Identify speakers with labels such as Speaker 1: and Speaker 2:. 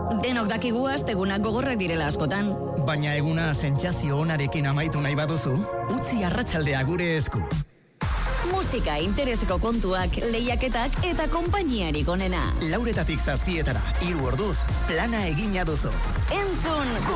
Speaker 1: Denok dakigu astegunak gogorrak direla askotan.
Speaker 2: Baina eguna sentsazio onarekin amaitu nahi baduzu, utzi arratsaldea gure esku.
Speaker 1: Musika, intereseko kontuak, lehiaketak eta konpainiarik onena.
Speaker 2: 4:00 7:00, 3 orduz, plana egina duzu.
Speaker 1: Entzun!